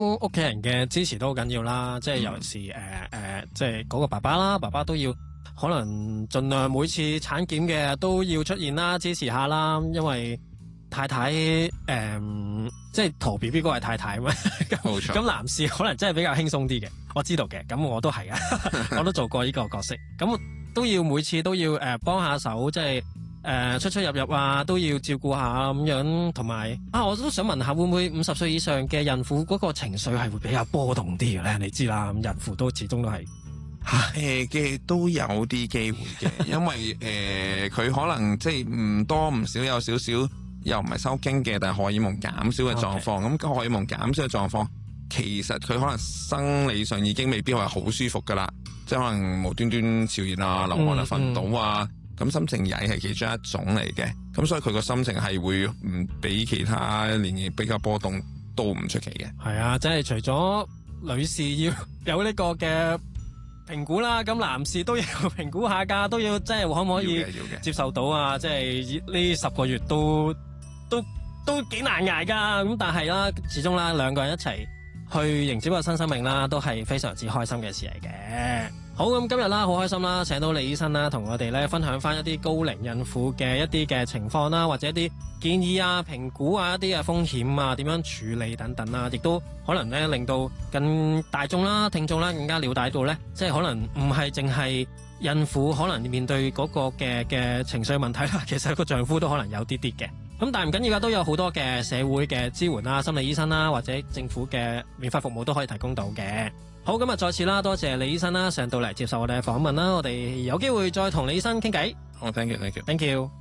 屋企人嘅支持都好緊要啦，即係尤其是即係嗰個爸爸啦，爸爸都要可能盡量每次產檢嘅都要出現啦，支持下啦，因為太太即係陀 B B 嗰個係太太嘛， 冇錯。 咁男士可能真係比較輕鬆啲嘅，我知道嘅，咁我都係啊，我都做過呢個角色，咁都要每次都要幫下手，即係。出出入入啊，都要照顧下咁樣，同埋我都想問下，會唔會50歲以上嘅孕婦嗰個情緒係會比較波動啲嘅咧？你知啦，咁孕婦都始終都係嘅都有啲機會嘅，因為佢可能即係唔多唔少有少少，又唔係收經嘅，但係荷爾蒙減少嘅狀況。咁荷爾蒙減少嘅狀況，其實佢可能生理上已經未必話好舒服噶啦，即係可能無端端潮熱啊、流汗啊、瞓唔到啊。咁心情曳係其中一種嚟嘅，咁所以佢個心情係會唔比其他年紀比較波動都唔出奇嘅。 係啊，即係除咗女士要有呢個嘅評估啦，咁男士都要評估下㗎，都要即係可唔可以接受到啊？即係呢10個月都幾難捱㗎。咁但係啦，始終啦兩個人一齊去迎接個新生命啦，都係非常之開心嘅事嚟嘅。好，咁今日啦，好開心啦，請到李醫生啦，同我哋咧分享翻一啲高齡孕婦嘅一啲嘅情況啦，或者一啲建議啊、評估啊、一啲嘅風險啊、點樣處理等等啦，亦都可能咧令到更大眾啦、聽眾啦更加了解到咧，即係可能唔係淨係孕婦可能面對嗰個嘅情緒問題啦，其實個丈夫都可能有啲啲嘅。咁但係唔緊要㗎，都有好多嘅社會嘅支援啦、心理醫生啦，或者政府嘅免費服務都可以提供到嘅。好，今日再次啦，多謝李醫生啦，上到嚟接受我哋嘅訪問啦，我哋有機會再同李醫生傾偈。 好，thank you，thank you。 Thank you。